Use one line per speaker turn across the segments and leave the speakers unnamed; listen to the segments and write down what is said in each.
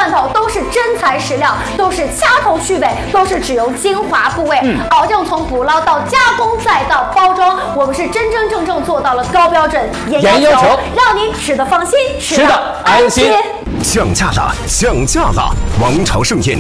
罐头都是真材实料，都是掐头去尾，都是只有精华部位，保证从捕捞到加工再到包装，我们是真真正正做到了高标准、严要求，让你吃得放心，吃得安心。
降价了，降价了！王朝盛宴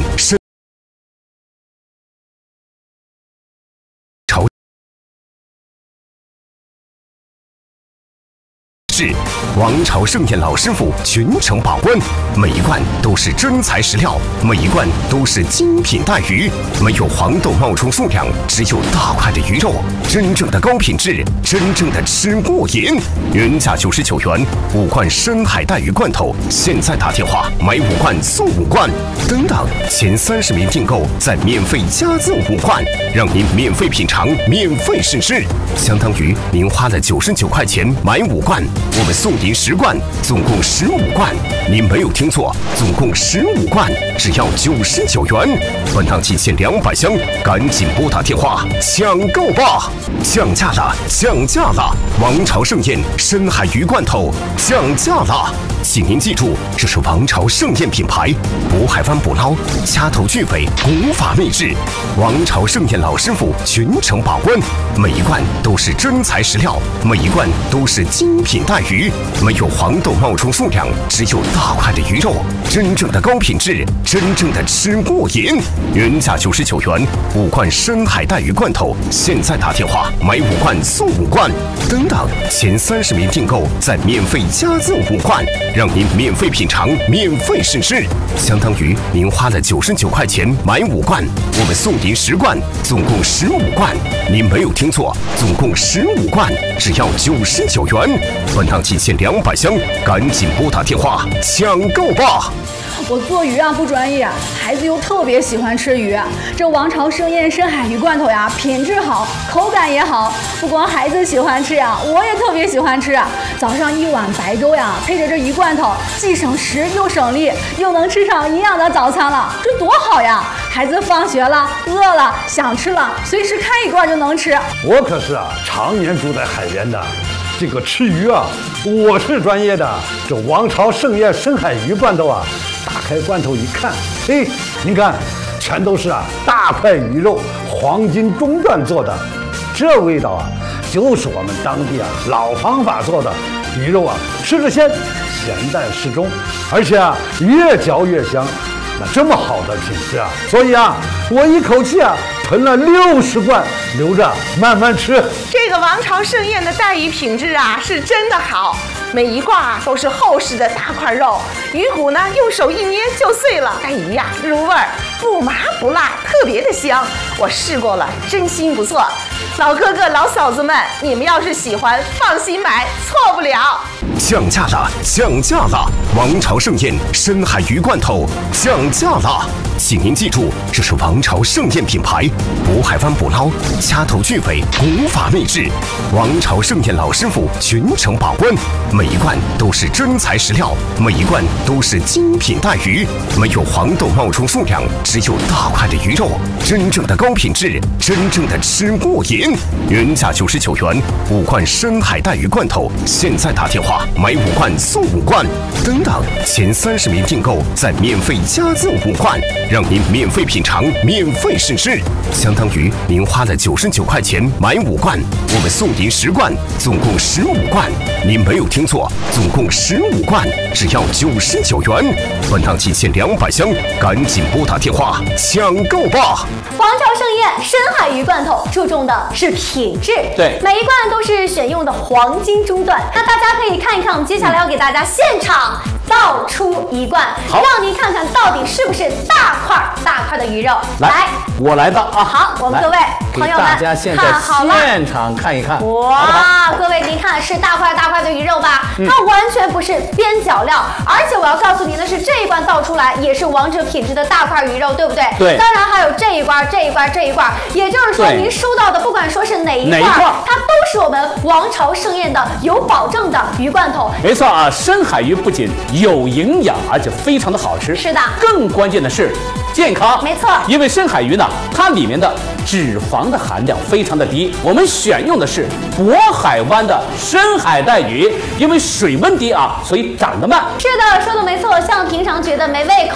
是王朝盛宴老师傅全程把关，每一罐都是真材实料，每一罐都是精品带鱼，没有黄豆冒充数量，只有大块的鱼肉，真正的高品质，真正的吃过瘾。原价99元，5罐深海带鱼罐头，现在打电话买5罐送5罐，等等前30名订购再免费加赠5罐，让您免费品尝，免费试吃，相当于您花了99块钱买5罐。我们送您10罐，总共15罐。您没有听错，总共15罐，只要99元。本档仅限200箱，赶紧拨打电话抢购吧！降价了，降价了！王朝盛宴深海鱼罐头降价了，请您记住，这是王朝盛宴品牌，渤海湾捕捞，掐头去尾，古法秘制。王朝盛宴老师傅全程把关，每一罐都是真材实料，每一罐都是精品带鱼，没有黄豆冒充数量，只有大块的鱼肉，真正的高品质，真正的吃过瘾。原价99元，5罐深海带鱼罐头，现在打电话买5罐送5罐，等等前30名订购再免费加赠5罐，让您免费品尝，免费试吃，相当于您花了99块钱买5罐，我们送您10罐，总共15罐。您没有听错，总共15罐，只要99元。本档仅限200箱，赶紧拨打电话抢购吧！
我做鱼啊不专业，孩子又特别喜欢吃鱼。这王朝盛宴深海鱼罐头呀，品质好，口感也好。不光孩子喜欢吃呀，我也特别喜欢吃。早上1碗白粥呀，配着这鱼罐头，既省时又省力，又能吃上营养的早餐了，这多好呀！孩子放学了，饿了，想吃了，随时开一罐就能吃。
我可是常年住在海边的。这个吃鱼啊，我是专业的。这王朝盛宴深海鱼罐头啊，打开罐头一看，嘿，您看，全都是大块鱼肉，黄金中段做的，这味道就是我们当地老方法做的鱼肉吃着鲜，咸淡适中，而且越嚼越香。那这么好的品质所以我一口气囤了60罐，留着慢慢吃。
这个王朝盛宴的带鱼品质是真的好，每一罐都是厚实的大块肉，鱼骨呢用手一捏就碎了，带鱼入味儿，不麻不辣，特别的香。我试过了，真心不错。老哥哥老嫂子们，你们要是喜欢，放心买，错不了。
降价了，降价了！王朝盛宴深海鱼罐头降价了，请您记住，这是王朝盛宴品牌，渤海湾捕捞，掐头去尾，古法秘制。王朝盛宴老师傅全程把关，每一罐都是真材实料，每一罐都是精品带鱼，没有黄豆冒充数量，只有大块的鱼肉，真正的高品质，真正的吃过瘾。原价99元，5罐深海带鱼罐头，现在打电话买5罐送5罐，等等前30名订购再免费加赠5罐，让您免费品尝，免费试吃，相当于您花了99块钱买5罐，我们送您10罐，总共15罐。您没有听错，总共15罐，只要99元。本档仅限200箱，赶紧拨打电话抢购吧！
王朝盛宴深海鱼罐头注重的是品质，
对，
每一罐都是选用的黄金中段。那大家可以看一看，我们接下来要给大家现场倒出1罐，让您看看到底是不是大块的鱼肉。来，
我来倒
好，我们各位朋友们
大家现在现场看一看。
哇，各位您看是大块的鱼肉吧？它完全不是边角料，而且我要告诉您的是，这一罐倒出来也是王者品质的大块鱼肉，对不对？
对。
当然还有这一罐，也就是说您收到的不管说是哪一罐，它都是我们王朝盛宴的有保证的鱼罐头。
没错深海鱼不仅有营养，而且非常的好吃。
是的。
更关键的是健康。
没错。
因为深海鱼呢，它里面的脂肪的含量非常的低，我们选用的是渤海湾的深海带鱼，因为水温低所以长得慢。
是的，说的没错。像平常觉得没胃口